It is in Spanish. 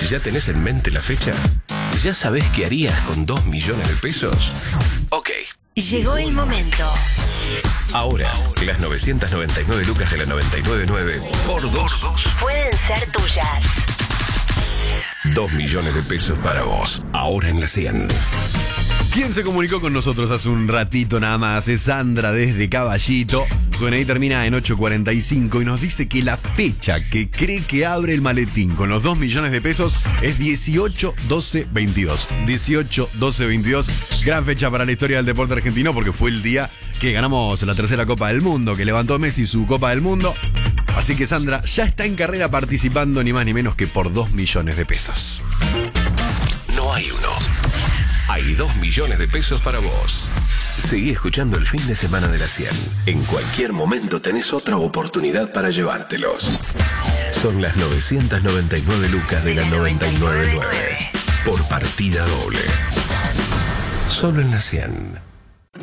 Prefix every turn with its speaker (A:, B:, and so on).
A: ¿Ya tenés en mente la fecha? ¿Ya sabés qué harías con 2 millones de pesos? Ok.
B: Llegó el momento.
A: Ahora, las 999 lucas de la 999 por 2
B: Pueden ser tuyas.
A: 2 millones de pesos para vos. Ahora en la 100.
C: ¿Quién se comunicó con nosotros hace un ratito nada más? Es Sandra desde Caballito. Su DNI termina en 845 y nos dice que la fecha que cree que abre el maletín con los 2 millones de pesos es 18-12-22. 18-12-22. Gran fecha para la historia del deporte argentino porque fue el día que ganamos la tercera Copa del Mundo, que levantó Messi su Copa del Mundo. Así que Sandra ya está en carrera participando ni más ni menos que por 2 millones de pesos.
A: No hay uno. Hay 2 millones de pesos para vos. Seguí escuchando el fin de semana de la 100. En cualquier momento tenés otra oportunidad para llevártelos. Son las 999 lucas de la 999. Por partida doble. Solo en la 100.